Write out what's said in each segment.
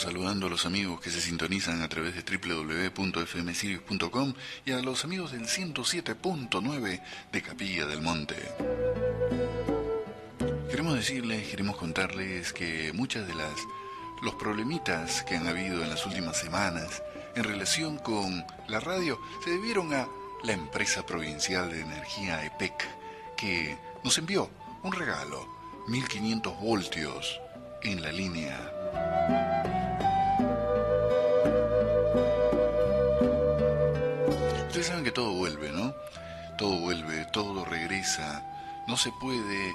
Estamos saludando a los amigos que se sintonizan a través de www.fmsirius.com y a los amigos del 107.9 de Capilla del Monte. Queremos contarles que muchas de los problemitas que han habido en las últimas semanas en relación con la radio se debieron a la empresa provincial de energía EPEC, que nos envió un regalo, 1500 voltios en la línea. Ustedes saben que todo vuelve, ¿no? Todo vuelve, todo regresa. No se puede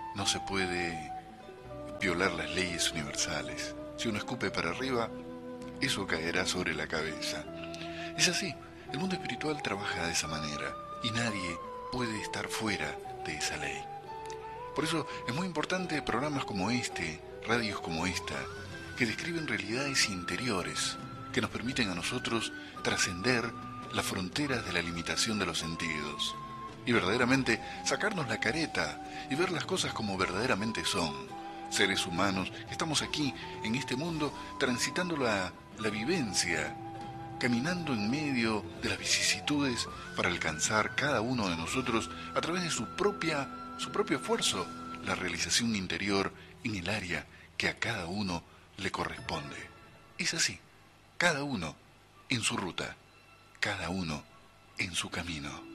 violar las leyes universales. Si uno escupe para arriba, eso caerá sobre la cabeza. Es así, el mundo espiritual trabaja de esa manera y nadie puede estar fuera de esa ley. Por eso es muy importante programas como este, radios como esta, que describen realidades interiores que nos permiten a nosotros trascender las fronteras de la limitación de los sentidos y verdaderamente sacarnos la careta y ver las cosas como verdaderamente son. Seres humanos que estamos aquí en este mundo transitando la vivencia, caminando en medio de las vicisitudes para alcanzar cada uno de nosotros a través de su propio esfuerzo la realización interior en el área que a cada uno le corresponde. Es así, cada uno en su ruta, cada uno en su camino.